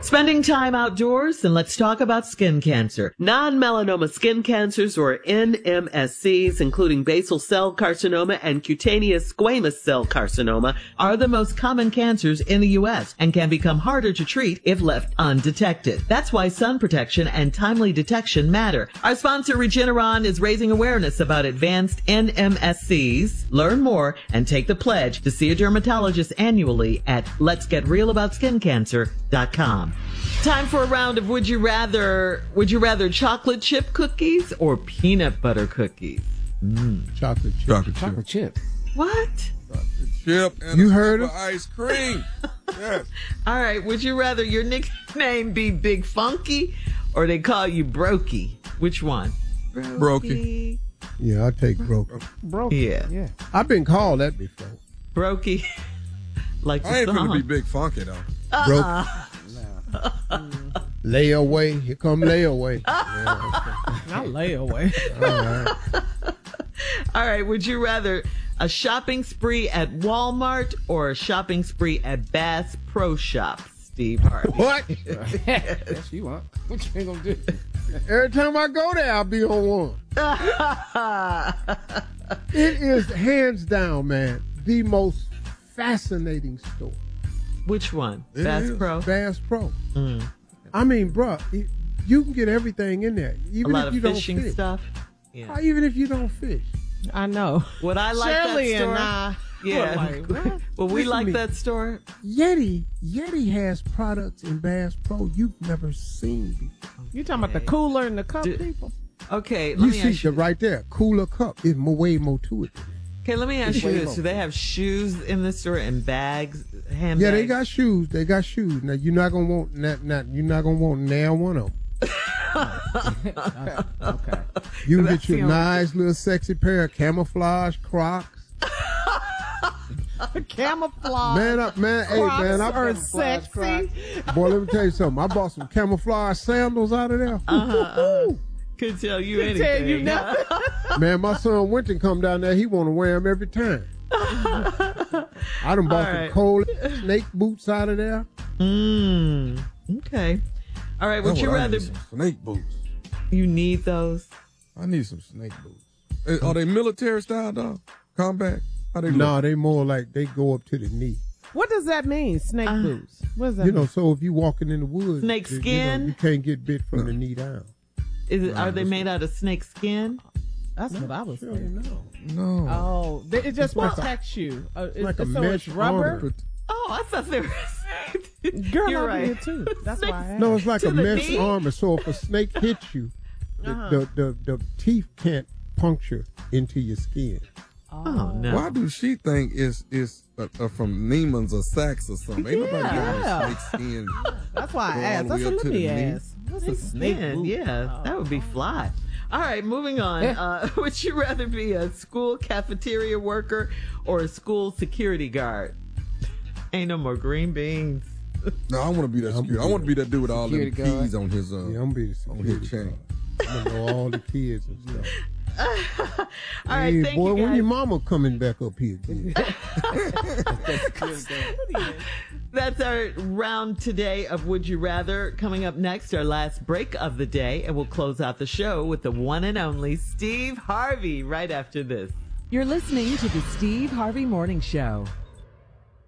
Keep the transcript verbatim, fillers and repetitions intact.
Spending time outdoors? Then let's talk about skin cancer. Non-melanoma skin cancers, or N M S Cs, including basal cell carcinoma and cutaneous squamous cell carcinoma, are the most common cancers in the U S and can become harder to treat if left undetected. That's why sun protection and timely detection matter. Our sponsor, Regeneron, is raising awareness about advanced N M S Cs. Learn more and take the pledge to see a dermatologist annually at lets get real about skin cancer dot com. Time for a round of Would You Rather. Would you rather chocolate chip cookies or peanut butter cookies? Mm. Chocolate chip. Chocolate chip. Chocolate chip. What? Chocolate chip and you a heard cup it? of ice cream. Yes. All right. Would you rather your nickname be Big Funky or they call you Brokey? Which one? Brokey. Yeah, I'll take Brokey. Brokey. Yeah. Yeah. I've been called that before. Brokey. Like the I ain't song. gonna be big funky though. Uh-uh. Brokey. Layaway. Here come layaway. Yeah, okay. Not layaway. All right. All right. Would you rather a shopping spree at Walmart or a shopping spree at Bass Pro Shops, Steve Harvey? What? Yes, you want. What you ain't gonna do? Every time I go there, I'll be on one. It is hands down, man, the most fascinating store. Which one? It Bass is. Pro? Bass Pro. Mm. I mean, bruh, it, you can get everything in there, A even lot if you of don't fishing fish. stuff. Yeah. Or even if you don't fish. I know. Would I like Shirley that store? and I. Yeah. were like, what? Well, we Listen to like me. that store. Yeti, Yeti has products in Bass Pro you've never seen before. You talking about the cooler and the cup Do- people? Okay, let You me see ask you. the right there, cooler cup. It's more, way more to it. Okay, let me ask It's you way this: more. do they have shoes in the store and bags, handbags? Yeah, they got shoes. They got shoes. Now you're not gonna want not, not you're not gonna want nail one of them. Okay. You can That's get you the a only- nice little sexy pair of camouflage Crocs. Camouflage. Man, I, man, hey Crocs man, I are camouflage sexy. Crocs. Boy, let me tell you something. I bought some camouflage sandals out of there. Uh-huh, uh-huh. Could tell you Could anything. tell you nothing. Man, my son Winton come down there. He want to wear them every time. I done bought All some right. cold snake boots out of there. Mm, okay. All right. Would That's you what I rather? need, some snake boots. You need those? I need some snake boots. Eh, Are they military style though? Combat? How they No, look? they more like they go up to the knee. What does that mean? Snake Uh, boots. What does that You know, mean? so if you walking in the woods, Snake you know, skin? you can't get bit from the knee down. Is it? Are they made out of snake skin? That's what I was Sure, saying. no. No. Oh, they- it just like a- protects you. Uh, it, like a so mesh it's rubber. armor. Oh, I thought they were. Girl, You're I right. did too. That's why I asked. No, it's like To a the mesh knee? armor. So if a snake hits you, the, Uh-huh. the, the, the teeth can't puncture into your skin. Oh no. Why do she think it's it's uh, uh, from Neiman's or Saks or something? Ain't nobody Yeah. getting snake skin. That's why I Go all asked. the That's way what up to let me the knee. ask. What's a Snake snake skin, boot? yeah, Oh. that would be fly. All right, moving on. Uh, would you rather be a school cafeteria worker or a school security guard? Ain't no more green beans. No, I want to be that. I'm Security. I want to be that dude with all them Security guard. keys on his uh, Yeah, I'm gonna be the on his security chain. guard. I'm gonna know all the kids and stuff. All right, Hey, thank boy, you when guys. your mama coming back up here again? That's our round today of Would You Rather. Coming up next, our last break of the day, and we'll close out the show with the one and only Steve Harvey right after this. You're listening to the Steve Harvey Morning Show.